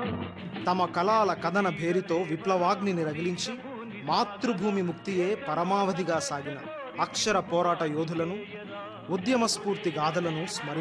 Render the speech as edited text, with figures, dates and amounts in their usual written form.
తమ కళాల కథన భేరితో విప్లవాగ్నిని రగిలించి మాతృభూమి ముక్తియే పరమావధిగా సాగిన అక్షర పోరాట యోధులను, ఉద్యమ స్ఫూర్తి గాథలను